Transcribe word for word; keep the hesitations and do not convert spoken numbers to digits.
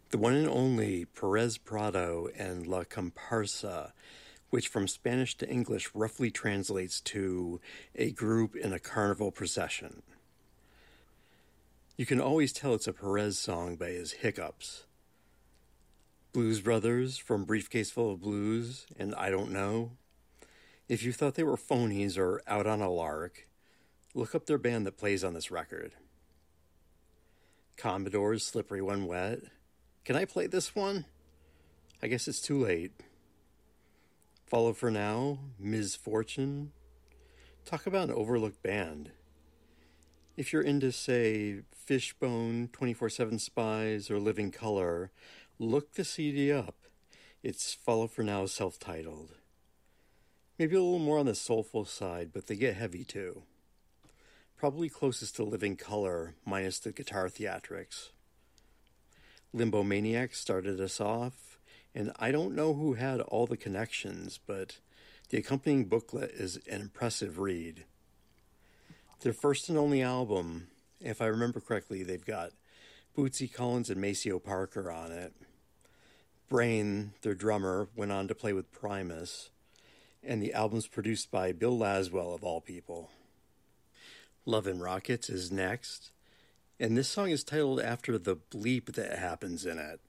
The one and only Perez Prado and La Comparsa, which from Spanish to English roughly translates to a group in a carnival procession. You can always tell it's a Perez song by his hiccups. Blues Brothers from Briefcase Full of Blues and I Don't Know. If you thought they were phonies or out on a lark, look up their band that plays on this record. Commodores, Slippery When Wet. Can I play this one? I guess it's too late. Follow For Now, Miz Fortune. Talk about an overlooked band. If you're into, say, Fishbone, twenty-four seven Spies, or Living Colour, look the C D up. It's Follow For Now self-titled. Maybe a little more on the soulful side, but they get heavy too. Probably closest to Living Colour, minus the guitar theatrics. Limbo Maniacs started us off, and I don't know who had all the connections, but the accompanying booklet is an impressive read. Their first and only album, if I remember correctly, they've got Bootsy Collins and Maceo Parker on it. Brain, their drummer, went on to play with Primus, and the album's produced by Bill Laswell, of all people. Love and Rockets is next, and this song is titled after the bleep that happens in it.